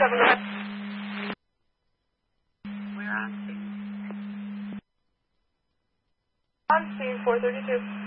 7, go ahead. We're on scene. On scene, 432.